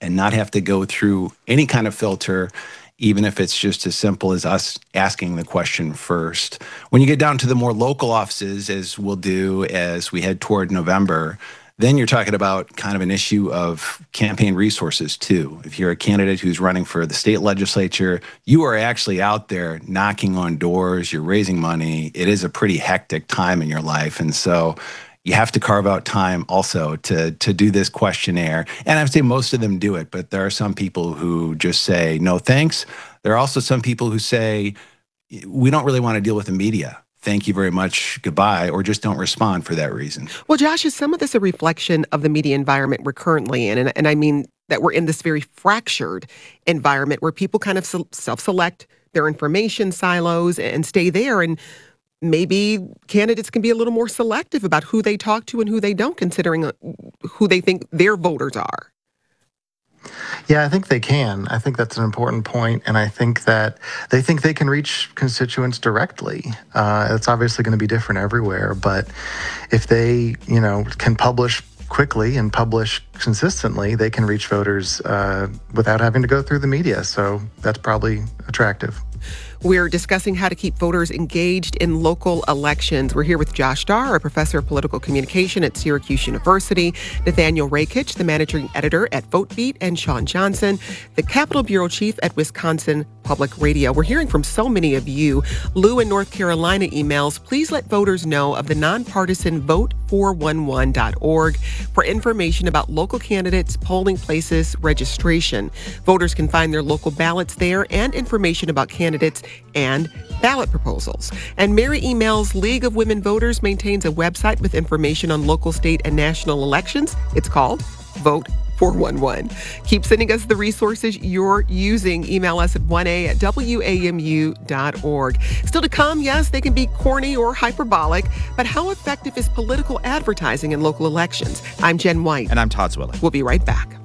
and not have to go through any kind of filter, even if it's just as simple as us asking the question first. When you get down to the more local offices, as we'll do as we head toward November, then you're talking about kind of an issue of campaign resources too. If you're a candidate who's running for the state legislature, you are actually out there knocking on doors, you're raising money. It is a pretty hectic time in your life. And so you have to carve out time also to do this questionnaire. And I would say most of them do it, but there are some people who just say, no, thanks. There are also some people who say, we don't really want to deal with the media. Thank you very much, goodbye, or just don't respond for that reason. Well, Josh, is some of this a reflection of the media environment we're currently in? And I mean that we're in this very fractured environment where people kind of self-select their information silos and stay there. And maybe candidates can be a little more selective about who they talk to and who they don't, considering who they think their voters are. Yeah, I think they can. I think that's an important point, and I think that they think they can reach constituents directly. It's obviously going to be different everywhere, but if they, can publish quickly and publish consistently, they can reach voters without having to go through the media. So that's probably attractive. We're discussing how to keep voters engaged in local elections. We're here with Josh Starr, a professor of political communication at Syracuse University, Nathaniel Rakich, the managing editor at VoteBeat, and Sean Johnson, the Capitol Bureau Chief at Wisconsin Public Radio. We're hearing from so many of you. Lou in North Carolina emails, please let voters know of the nonpartisan vote411.org for information about local candidates, polling places, registration. Voters can find their local ballots there and information about candidates and ballot proposals. And Mary emails, League of Women Voters maintains a website with information on local, state, and national elections. It's called Vote411. Keep sending us the resources you're using. Email us at 1a@wamu.org. Still to come, yes, they can be corny or hyperbolic, but how effective is political advertising in local elections? I'm Jen White. And I'm Todd Zwilling. We'll be right back.